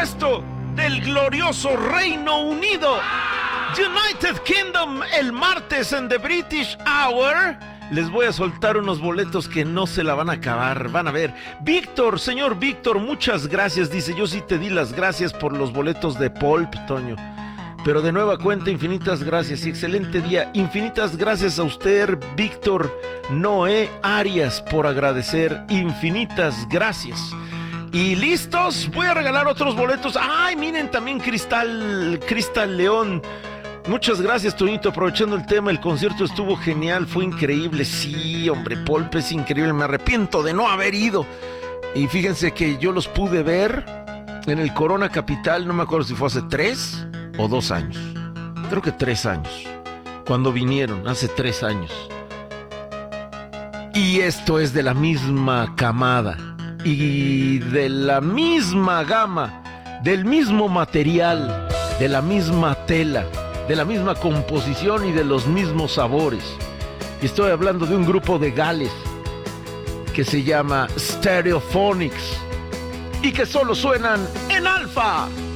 supuesto, del glorioso Reino Unido. United Kingdom, el martes en The British Hour. Les voy a soltar unos boletos que no se la van a acabar. Van a ver. Víctor, señor Víctor, muchas gracias. Dice, yo sí te di las gracias por los boletos de Pulp, Toño. Pero de nueva cuenta, infinitas gracias y excelente día. Infinitas gracias a usted, Víctor Noé Arias, por agradecer. Infinitas gracias. Y listos, voy a regalar otros boletos. Ay, miren, también Cristal León. Muchas gracias, Toñito, aprovechando el tema, el concierto estuvo genial, fue increíble. Sí, hombre, Pulp es increíble, me arrepiento de no haber ido. Y fíjense que yo los pude ver en el Corona Capital, no me acuerdo si fue hace 3 o 2 años. Creo que 3 años, cuando vinieron, hace 3 años. Y esto es de la misma camada y de la misma gama, del mismo material, de la misma tela, de la misma composición y de los mismos sabores. Y estoy hablando de un grupo de Gales que se llama Stereophonics y que solo suenan en Alfa.